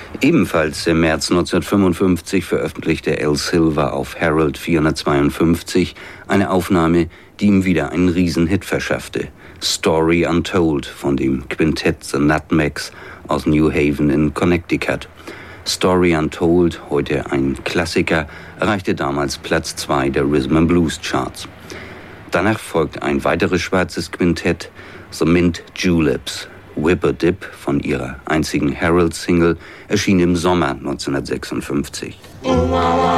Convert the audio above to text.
Ebenfalls im März 1955 veröffentlichte Al Silver auf Herald 452 eine Aufnahme, die ihm wieder einen Riesenhit verschaffte. Story Untold von dem Quintett The Nutmegs aus New Haven in Connecticut. Story Untold, heute ein Klassiker, erreichte damals Platz 2 der Rhythm and Blues Charts. Danach folgt ein weiteres schwarzes Quintett, The Mint Juleps. Whip a Dip von ihrer einzigen Herald-Single erschien im Sommer 1956.